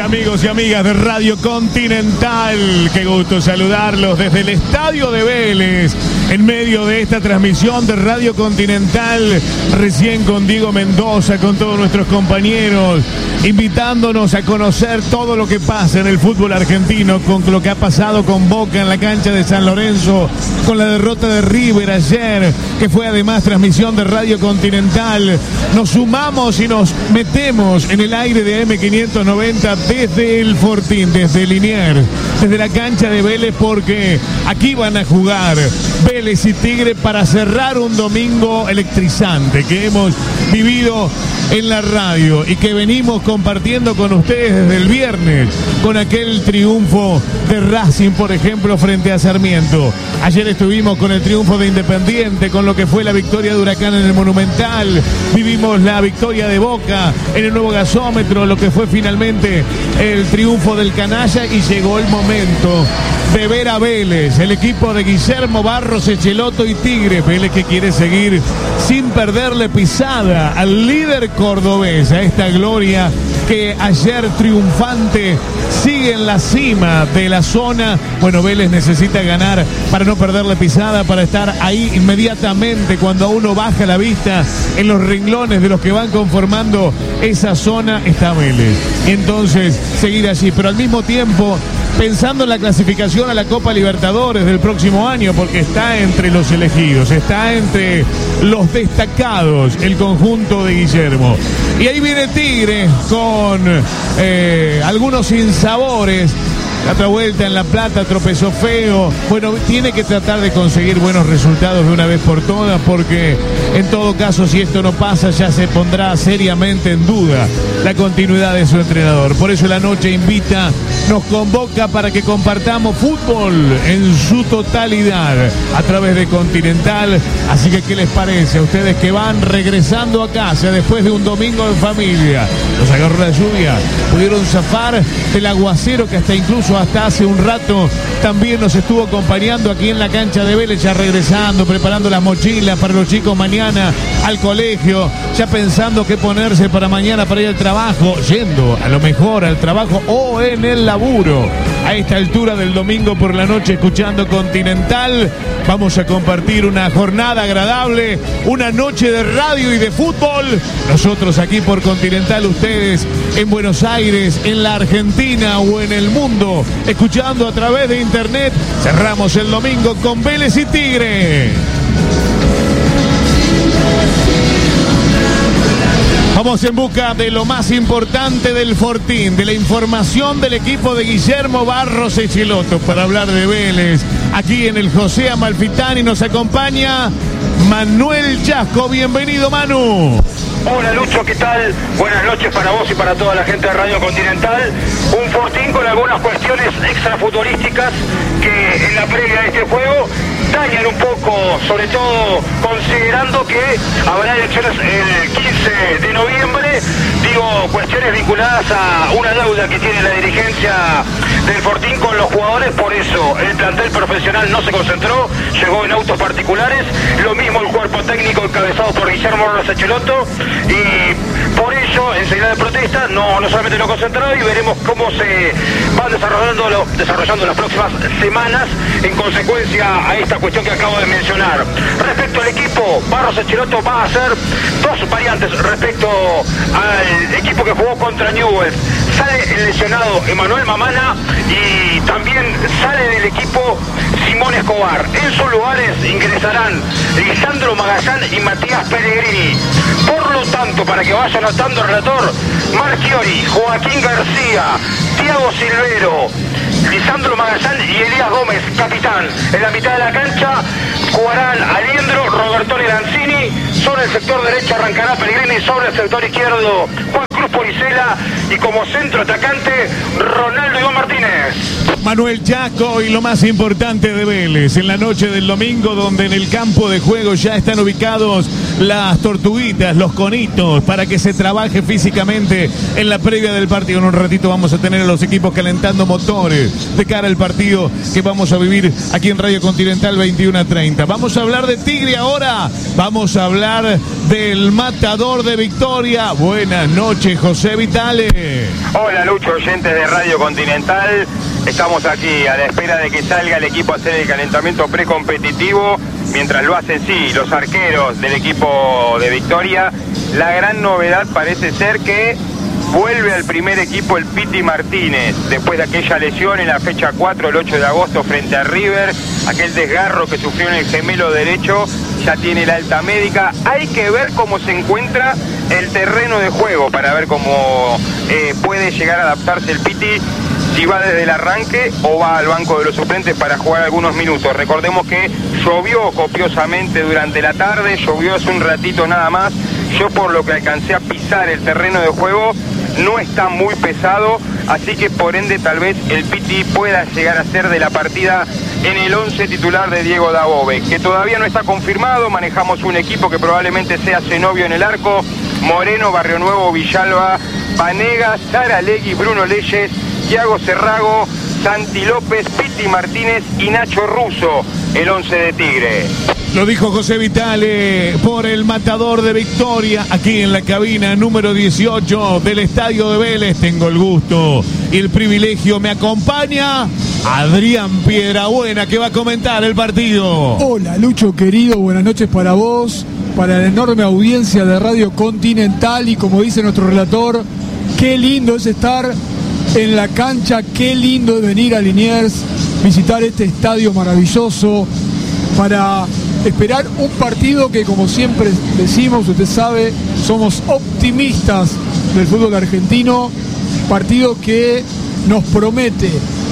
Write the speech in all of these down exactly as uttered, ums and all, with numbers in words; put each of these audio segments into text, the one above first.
amigos y amigas de Radio Continental, qué gusto saludarlos desde el Estadio de Vélez, en medio de esta transmisión de Radio Continental, recién con Diego Mendoza, con todos nuestros compañeros, invitándonos a conocer todo lo que pasa en el fútbol argentino, con lo que ha pasado con Boca en la cancha de San Lorenzo, con la derrota de River ayer, que fue además transmisión de Radio Continental. Nos sumamos y nos metemos en el aire de A M quinientos noventa desde el Fortín, desde Liniers, desde la cancha de Vélez, porque aquí van a jugar Vélez y Tigre para cerrar un domingo electrizante que hemos vivido en la radio y que venimos compartiendo con ustedes desde el viernes, con aquel triunfo de Racing, por ejemplo, frente a Sarmiento. Ayer estuvimos con el triunfo de Independiente, con lo que fue la victoria de Huracán en el Monumental. Vivimos la victoria de Boca en el nuevo gasómetro, lo que fue finalmente el triunfo del Canalla, y llegó el momento de ver a Vélez, el equipo de Guillermo Barros, Echeloto y Tigre. Vélez que quiere seguir sin perderle pisada al líder cordobés, a esta gloria que ayer triunfante sigue en la cima de la zona. Bueno, Vélez necesita ganar para no perderle pisada, para estar ahí inmediatamente cuando uno baja la vista en los renglones de los que van conformando esa zona, está Vélez. Entonces, seguir allí, pero al mismo tiempo pensando en la clasificación a la Copa Libertadores del próximo año, porque está entre los elegidos, está entre los destacados el conjunto de Guillermo. Y ahí viene Tigre con eh, algunos sinsabores. La otra vuelta en La Plata tropezó feo. Bueno, tiene que tratar de conseguir buenos resultados de una vez por todas, porque en todo caso, si esto no pasa, ya se pondrá seriamente en duda la continuidad de su entrenador. Por eso la noche invita, nos convoca para que compartamos fútbol en su totalidad a través de Continental. Así que, ¿qué les parece a ustedes que van regresando a casa después de un domingo en familia? Los agarró la lluvia, pudieron zafar del aguacero que hasta incluso hasta hace un rato también nos estuvo acompañando aquí en la cancha de Vélez, ya regresando, preparando las mochilas para los chicos mañana al colegio, ya pensando qué ponerse para mañana para ir al trabajo, yendo a lo mejor al trabajo o en el laburo. A esta altura del domingo por la noche, escuchando Continental, vamos a compartir una jornada agradable, una noche de radio y de fútbol. Nosotros aquí por Continental, ustedes en Buenos Aires, en la Argentina o en el mundo, escuchando a través de internet. Cerramos el domingo con Vélez y Tigre. Vamos en busca de lo más importante del Fortín, de la información del equipo de Guillermo Barros Echeloto, para hablar de Vélez. Aquí en el José Amalfitani nos acompaña Manuel Chasco. Bienvenido, Manu. Hola, Lucho, ¿qué tal? Buenas noches para vos y para toda la gente de Radio Continental. Un Fortín con algunas cuestiones extrafutbolísticas que en la previa de este juego dañan un poco, sobre todo considerando que habrá elecciones el quince de noviembre. Digo, cuestiones vinculadas a una deuda que tiene la dirigencia del Fortín con los jugadores. Por eso el plantel profesional no se concentró, llegó en autos particulares. Lo mismo el cuerpo técnico encabezado por Guillermo Barros Echeloto. Y por ello, en señal de protesta, no, no solamente no concentrado, y veremos cómo se van desarrollando, lo, desarrollando las próximas semanas en consecuencia a esta cuestión que acabo de mencionar. Respecto al equipo, Barros Echeloto va a hacer dos variantes respecto al equipo que jugó contra Newell's. Sale el lesionado Emanuel Mamana y también sale del equipo Simón Escobar. En sus lugares ingresarán Lisandro Magallán y Matías Pellegrini. Por lo tanto, para que vaya anotando el relator, Marchiori, Joaquín García, Thiago Silvero, Lisandro Magallán y Elías Gómez, capitán. En la mitad de la cancha jugarán Aliendro, Robertone Lanzini. Sobre el sector derecho arrancará Pellegrini, sobre el sector izquierdo Juan Cruz Poricela, y como centro atacante Ronaldo Iván Martínez. Manuel Chasco, y lo más importante de Vélez en la noche del domingo, donde en el campo de juego ya están ubicados las tortuguitas, los conitos, para que se trabaje físicamente en la previa del partido. En un ratito vamos a tener a los equipos calentando motores de cara al partido que vamos a vivir aquí en Radio Continental veintiuno a treinta. Vamos a hablar de Tigre ahora, vamos a hablar del matador de Victoria. Buenas noches, José Vitale. Hola Lucho, oyentes de Radio Continental. Estamos aquí a la espera de que salga el equipo a hacer el calentamiento precompetitivo, mientras lo hacen sí los arqueros del equipo de Victoria. La gran novedad parece ser que vuelve al primer equipo el Piti Martínez, después de aquella lesión en la fecha cuatro, el ocho de agosto, frente a River, aquel desgarro que sufrió en el gemelo derecho, ya tiene la alta médica. Hay que ver cómo se encuentra el terreno de juego para ver cómo eh, puede llegar a adaptarse el Piti, si va desde el arranque o va al banco de los suplentes para jugar algunos minutos. Recordemos que llovió copiosamente durante la tarde, llovió hace un ratito nada más. Yo, por lo que alcancé a pisar el terreno de juego, no está muy pesado, así que por ende tal vez el Piti pueda llegar a ser de la partida en el once titular de Diego Dabove, que todavía no está confirmado. Manejamos un equipo que probablemente sea Zenobio en el arco, Moreno, Barrio Nuevo, Villalba, Vanegas, Saralegui, Bruno Leyes, Thiago Cerrago, Santi López, Piti Martínez y Nacho Russo, el once de Tigre. Lo dijo José Vitale por el Matador de Victoria, aquí en la cabina número dieciocho del Estadio de Vélez. Tengo el gusto y el privilegio, me acompaña Adrián Piedrabuena, que va a comentar el partido. Hola Lucho querido, buenas noches para vos, para la enorme audiencia de Radio Continental, y como dice nuestro relator, qué lindo es estar en la cancha, qué lindo es venir a Liniers, visitar este estadio maravilloso para esperar un partido que, como siempre decimos, usted sabe, somos optimistas del fútbol argentino, partido que nos promete,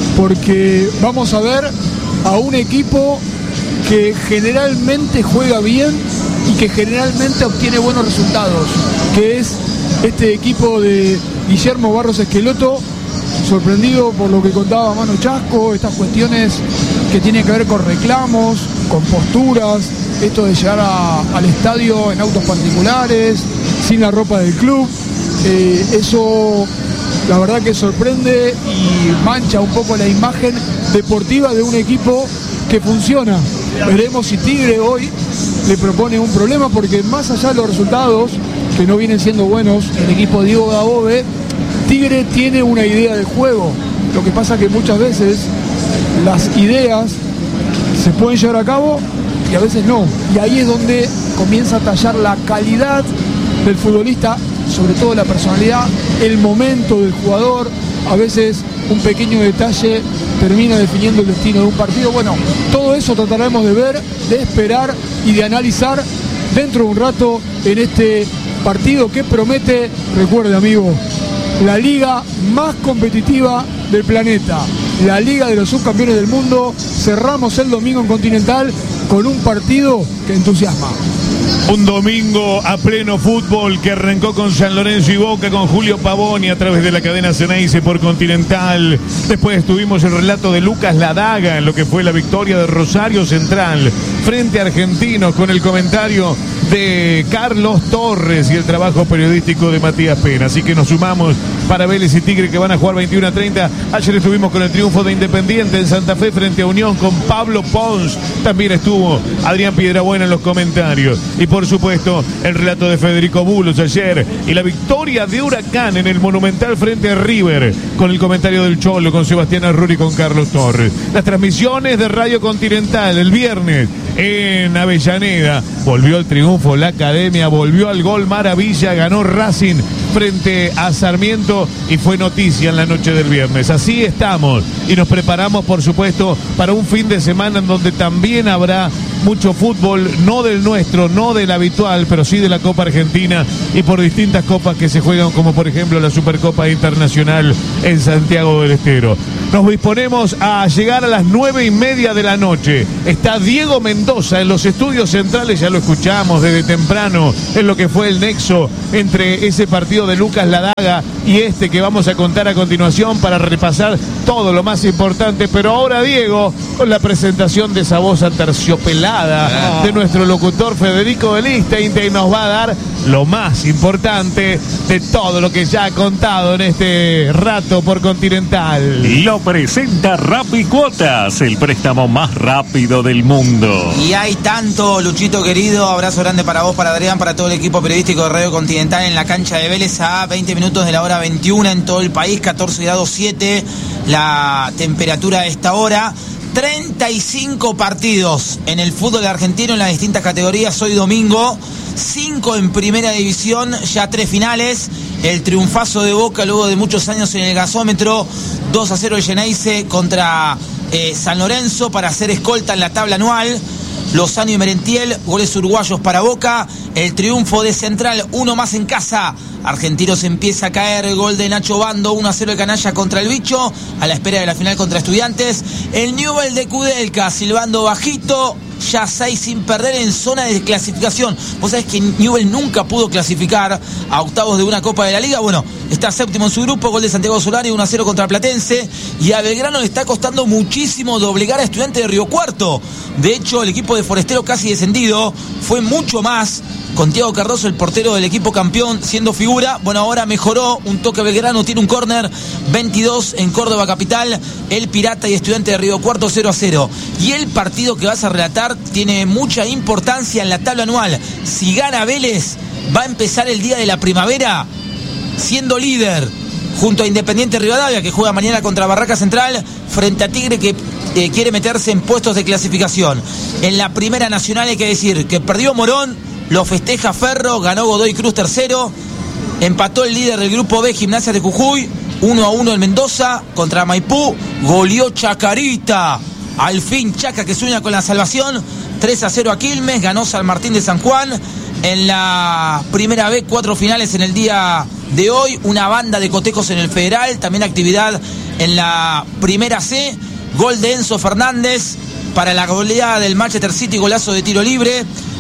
porque vamos a ver a un equipo que generalmente juega bien y que generalmente obtiene buenos resultados, que es este equipo de Guillermo Barros Esqueloto, sorprendido por lo que contaba Mano Chasco, estas cuestiones que tienen que ver con reclamos, con posturas, esto de llegar a, al estadio en autos particulares, sin la ropa del club, eh, eso la verdad que sorprende y mancha un poco la imagen deportiva de un equipo que funciona. Veremos si Tigre hoy le propone un problema, porque más allá de los resultados, que no vienen siendo buenos, el equipo de Diego Dabove, Tigre tiene una idea de juego. Lo que pasa que muchas veces las ideas se pueden llevar a cabo y a veces no. Y ahí es donde comienza a tallar la calidad del futbolista, sobre todo la personalidad, el momento del jugador. A veces un pequeño detalle termina definiendo el destino de un partido. Bueno, todo eso trataremos de ver, de esperar y de analizar dentro de un rato en este partido que promete, recuerde amigo, la liga más competitiva del planeta, la liga de los subcampeones del mundo. Cerramos el domingo en Continental con un partido que entusiasma. Un domingo a pleno fútbol que arrancó con San Lorenzo y Boca, con Julio Pavoni a través de la cadena Ceneice por Continental. Después tuvimos el relato de Lucas Ladaga en lo que fue la victoria de Rosario Central frente a Argentinos, con el comentario de Carlos Torres y el trabajo periodístico de Matías Pena. Así que nos sumamos para Vélez y Tigre, que van a jugar veintiuno a treinta. Ayer estuvimos con el triunfo de Independiente en Santa Fe frente a Unión con Pablo Pons. También estuvo Adrián Piedrabuena en los comentarios. Y por supuesto, el relato de Federico Bulos ayer y la victoria de Huracán en el Monumental frente a River, con el comentario del Cholo, con Sebastián Arruri y con Carlos Torres. Las transmisiones de Radio Continental el viernes en Avellaneda. Volvió el triunfo, la Academia volvió al gol maravilla, ganó Racing frente a Sarmiento y fue noticia en la noche del viernes. Así estamos y nos preparamos, por supuesto, para un fin de semana en donde también habrá mucho fútbol, no del nuestro, no del habitual, pero sí de la Copa Argentina y por distintas copas que se juegan, como por ejemplo la Supercopa Internacional en Santiago del Estero. Nos disponemos a llegar a las nueve y media de la noche. Está Diego Mendoza en los estudios centrales, ya lo escuchamos desde temprano, en lo que fue el nexo entre ese partido de Lucas Ladaga y este que vamos a contar a continuación, para repasar todo lo más importante. Pero ahora Diego, con la presentación de esa voz aterciopelada de nuestro locutor Federico Beliste, y nos va a dar lo más importante de todo lo que ya ha contado en este rato por Continental. Lo presenta Rapicuotas, el préstamo más rápido del mundo. Y hay tanto, Luchito querido, abrazo grande para vos, para Adrián, para todo el equipo periodístico de Radio Continental en la cancha de Vélez a veinte minutos de la hora veintiuna en todo el país, catorce grados siete la temperatura a esta hora. treinta y cinco partidos en el fútbol argentino en las distintas categorías hoy domingo, cinco en primera división, ya tres finales, el triunfazo de Boca luego de muchos años en el gasómetro, dos a cero el Geneise contra eh, San Lorenzo para hacer escolta en la tabla anual. Lozano y Merentiel, goles uruguayos para Boca, el triunfo de Central, uno más en casa. Argentinos empieza a caer, el gol de Nacho Bando, uno a cero de Canalla contra el Bicho, a la espera de la final contra Estudiantes. El Newell de Kudelka, silbando bajito, ya seis sin perder en zona de clasificación. Vos sabés que Newell nunca pudo clasificar a octavos de una Copa de la Liga. Bueno, está séptimo en su grupo, gol de Santiago Solari, uno a cero contra Platense. Y a Belgrano le está costando muchísimo doblegar a Estudiantes de Río Cuarto. De hecho, el equipo de Forestero casi descendido fue mucho más, con Thiago Cardoso, el portero del equipo campeón, siendo figura. Bueno, ahora mejoró, un toque Belgrano, tiene un córner, veintidós en Córdoba capital, el Pirata y Estudiante de Río Cuarto cero a cero. Y el partido que vas a relatar tiene mucha importancia en la tabla anual. Si gana Vélez, va a empezar el día de la primavera siendo líder, junto a Independiente Rivadavia, que juega mañana contra Barraca Central, frente a Tigre, que eh, quiere meterse en puestos de clasificación. En la primera nacional hay que decir que perdió Morón, lo festeja Ferro, ganó Godoy Cruz tercero, empató el líder del grupo B, Gimnasia de Jujuy, uno a uno en Mendoza contra Maipú, goleó Chacarita, al fin Chaca que sueña con la salvación, tres a cero a Quilmes, ganó San Martín de San Juan. En la primera B, cuatro finales en el día de hoy, una banda de cotejos en el Federal, también actividad en la primera C, gol de Enzo Fernández para la goleada del Manchester City, golazo de tiro libre.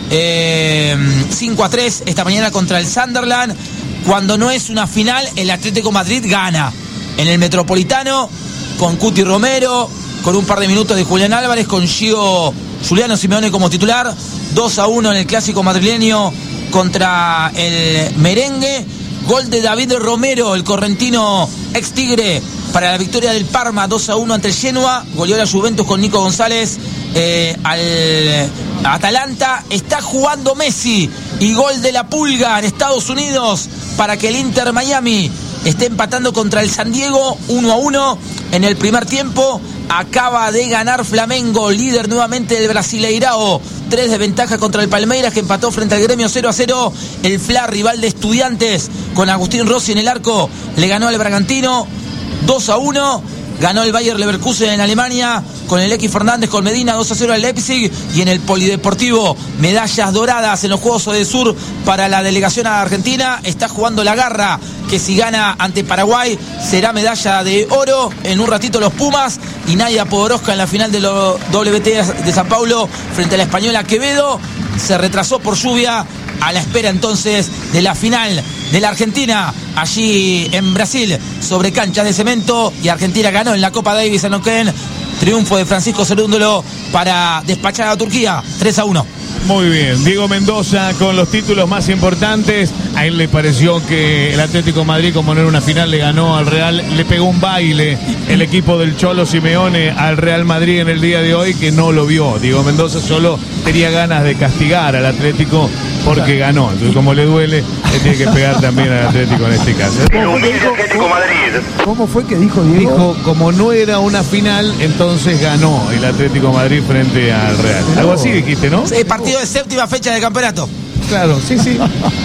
Eh, cinco a tres esta mañana contra el Sunderland. Cuando no es una final, el Atlético Madrid gana en el Metropolitano con Cuti Romero, con un par de minutos de Julián Álvarez, con Gio Juliano Simeone como titular. Dos a uno en el clásico madrileño contra el Merengue. Gol de David Romero, el correntino ex Tigre, para la victoria del Parma, dos a uno ante el Genoa. Goleó la Juventus con Nico González eh, al Atalanta. Está jugando Messi y gol de la Pulga en Estados Unidos para que el Inter Miami esté empatando contra el San Diego uno a uno en el primer tiempo. Acaba de ganar Flamengo, líder nuevamente del Brasileirao, tres de ventaja contra el Palmeiras, que empató frente al Gremio cero a cero. El Fla, rival de Estudiantes, con Agustín Rossi en el arco, le ganó al Bragantino dos a uno. Ganó el Bayer Leverkusen en Alemania con el X Fernández, con Medina, dos a cero al Leipzig. Y en el Polideportivo, medallas doradas en los Juegos Odesur para la delegación argentina. Está jugando la Garra, que si gana ante Paraguay será medalla de oro. En un ratito los Pumas y Nadia Podoroska en la final de los W T de San Paulo frente a la española Quevedo. Se retrasó por lluvia, a la espera entonces de la final de la Argentina allí en Brasil sobre canchas de cemento. Y Argentina ganó en la Copa Davis en Neuquén. Triunfo de Francisco Cerúndolo para despachar a Turquía tres a uno. Muy bien, Diego Mendoza con los títulos más importantes. A él le pareció que el Atlético de Madrid, como no era una final, le ganó al Real, le pegó un baile el equipo del Cholo Simeone al Real Madrid en el día de hoy, que no lo vio. Diego Mendoza solo tenía ganas de castigar al Atlético porque ganó. Entonces, como le duele, le tiene que pegar también al Atlético en este caso. El humilde Atlético Madrid. ¿Cómo fue que dijo Diego? Dijo, como no era una final, entonces ganó el Atlético de Madrid frente al Real. Algo así dijiste, ¿no? Sí, partido de séptima fecha del campeonato. Claro, sí, sí.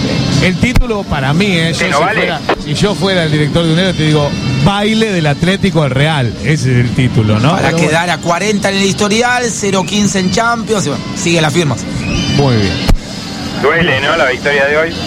El título para mí, ¿eh? Yo, no si, vale. fuera, si yo fuera el director de UNED, te digo, baile del Atlético al Real. Ese es el título, ¿no? Para Pero quedar a cuarenta en el historial, cero quince en Champions. Y bueno, sigue las firmas. Muy bien. Duele, ¿no? La victoria de hoy.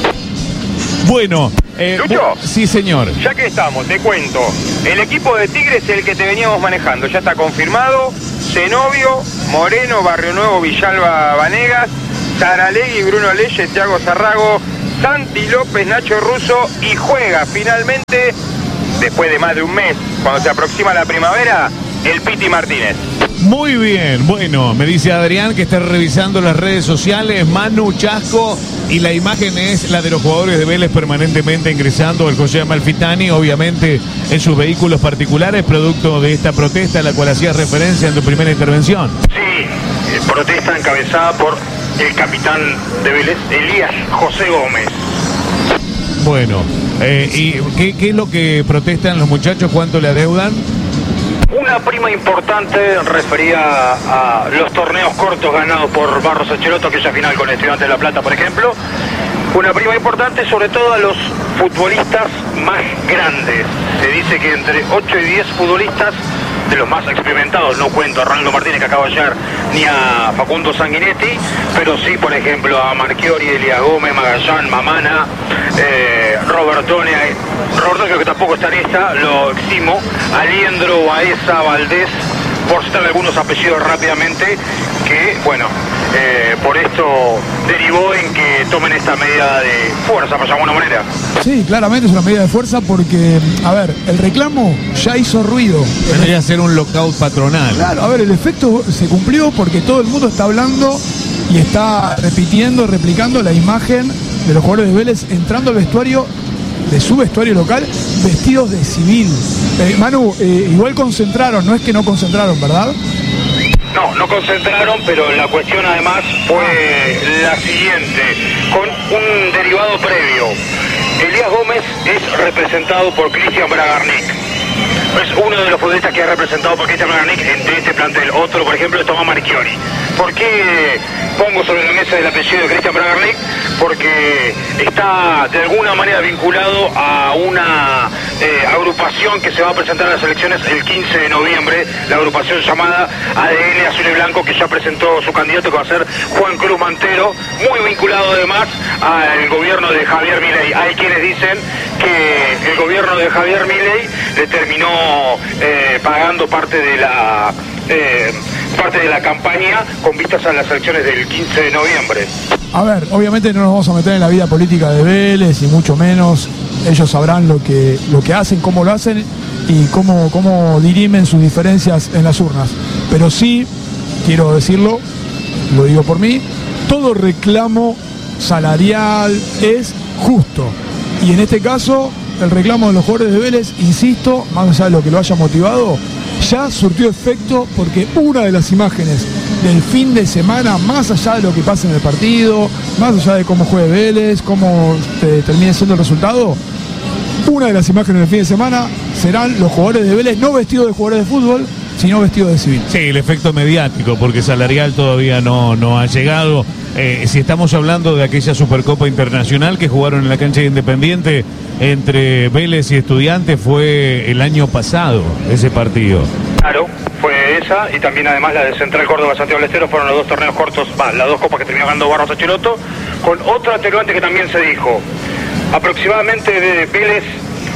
Bueno. Eh, ¿Lucho? bu- sí, señor. Ya que estamos, te cuento. El equipo de Tigres es el que te veníamos manejando. Ya está confirmado. Zenobio, Moreno, Barrio Nuevo, Villalba, Vanegas, Saralegui, Bruno Leyes, Thiago Zarrago, Santi López, Nacho Russo, y juega finalmente, después de más de un mes, cuando se aproxima la primavera, el Piti Martínez. Muy bien, bueno, me dice Adrián que está revisando las redes sociales, Manu Chasco, y la imagen es la de los jugadores de Vélez permanentemente ingresando al José Amalfitani, obviamente en sus vehículos particulares, producto de esta protesta a la cual hacías referencia en tu primera intervención. Sí, protesta encabezada por el capitán de Vélez, Elías José Gómez. Bueno, eh, ¿y qué, qué es lo que protestan los muchachos? ¿Cuánto le adeudan? Una prima importante refería a los torneos cortos ganados por Barros Saccheloto, aquella final con Estudiantes de La Plata, por ejemplo. Una prima importante sobre todo a los futbolistas más grandes. Se dice que entre ocho y diez futbolistas de los más experimentados, no cuento a Ronaldo Martínez que acaba de llegar, ni a Facundo Sanguinetti, pero sí, por ejemplo, a Marchiori, Elías Gómez, Magallán, Mamana, eh, Robertone, Robertone creo que tampoco está en esta, lo eximo, Aliendro, Baeza, Valdés, por citar algunos apellidos rápidamente, que, bueno, eh, por esto derivó en que tomen esta medida de fuerza, por alguna manera. Sí, claramente es una medida de fuerza porque, a ver, el reclamo ya hizo ruido. Tendría que ser un lockout patronal. Claro, a ver, el efecto se cumplió porque todo el mundo está hablando y está repitiendo, replicando la imagen de los jugadores de Vélez entrando al vestuario, de su vestuario local, vestidos de civil. Eh, Manu, eh, igual concentraron, no es que no concentraron, ¿verdad? No, no concentraron, pero la cuestión además fue la siguiente, con un derivado previo. Elías Gómez es representado por Cristian Bragarnik. Es uno de los futbolistas que es representado por Cristian Bragarnik de este plantel. Otro, por ejemplo, es Tomás Marchiori. ¿Por qué pongo sobre la mesa el apellido de Cristian Bragarnik? Porque está de alguna manera vinculado a una eh, agrupación que se va a presentar en las elecciones el quince de noviembre, la agrupación llamada A D N Azul y Blanco, que ya presentó su candidato, que va a ser Juan Cruz Mantero, muy vinculado además al gobierno de Javier Milei. Hay quienes dicen que el gobierno de Javier Milei le terminó eh, pagando parte de la eh, parte de la campaña con vistas a las elecciones del quince de noviembre. A ver, obviamente no nos vamos a meter en la vida política de Vélez y mucho menos. Ellos sabrán lo que, lo que hacen, cómo lo hacen y cómo, cómo dirimen sus diferencias en las urnas. Pero sí, quiero decirlo, lo digo por mí, todo reclamo salarial es justo. Y en este caso, el reclamo de los jugadores de Vélez, insisto, más allá de lo que lo haya motivado, ya surtió efecto porque una de las imágenes del fin de semana, más allá de lo que pasa en el partido, más allá de cómo juegue Vélez, cómo te, termine siendo el resultado, una de las imágenes del fin de semana serán los jugadores de Vélez no vestidos de jugadores de fútbol, sino vestidos de civil. Sí, el efecto mediático, porque salarial todavía no, no ha llegado. Eh, si estamos hablando de aquella Supercopa Internacional que jugaron en la cancha de Independiente entre Vélez y Estudiantes, fue el año pasado ese partido. Claro, fue esa, y también además la de Central Córdoba Santiago del Estero, fueron los dos torneos cortos, bah, las dos copas que terminó ganando Barros Saccheloto, con otro atenuante que también se dijo. Aproximadamente de Vélez,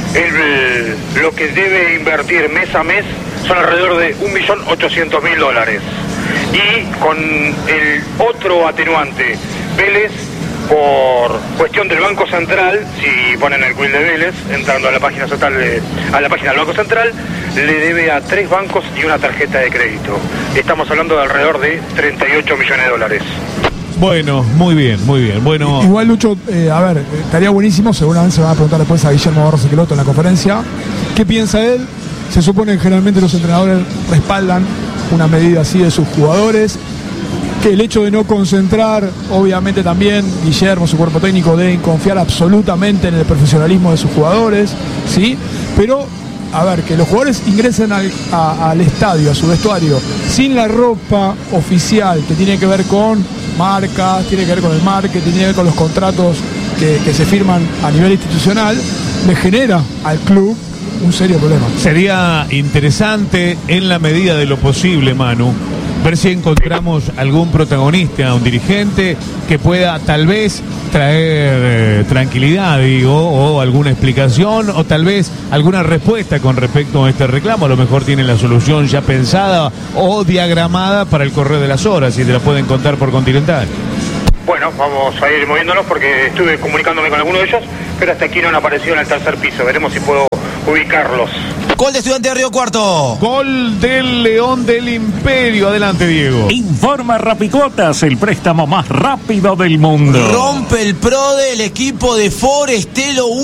el, lo que debe invertir mes a mes son alrededor de un millón ochocientos mil dólares. Y con el otro atenuante, Vélez, por cuestión del Banco Central, si ponen el quill de Vélez, entrando a la página central de, a la página del Banco Central, le debe a tres bancos y una tarjeta de crédito. Estamos hablando de alrededor de treinta y ocho millones de dólares. Bueno, muy bien, muy bien. Bueno, igual, Lucho, eh, a ver, estaría buenísimo, seguramente se van a preguntar después a Guillermo Barros Saccheloto en la conferencia, ¿qué piensa él? Se supone que generalmente los entrenadores respaldan una medida así de sus jugadores, que el hecho de no concentrar, obviamente también Guillermo, su cuerpo técnico, deben confiar absolutamente en el profesionalismo de sus jugadores, ¿sí? Pero, a ver, que los jugadores ingresen al, a, al estadio, a su vestuario, sin la ropa oficial, que tiene que ver con marcas, tiene que ver con el marketing, tiene que ver con los contratos que, que se firman a nivel institucional, le genera al club un serio problema. Sería interesante, en la medida de lo posible, Manu, ver si encontramos algún protagonista, un dirigente que pueda tal vez traer eh, tranquilidad, digo, o alguna explicación, o tal vez alguna respuesta con respecto a este reclamo. A lo mejor tiene la solución ya pensada o diagramada para el correr de las horas, y te la pueden contar por Continental. Bueno, vamos a ir moviéndonos porque estuve comunicándome con alguno de ellos, pero hasta aquí no han aparecido en el tercer piso. Veremos si puedo ubicarlos. Gol de Estudiantes de Río Cuarto. Gol del León del Imperio. Adelante, Diego. Informa Rapicuotas, el préstamo más rápido del mundo. Rompe el PRODE el equipo de Forestelo.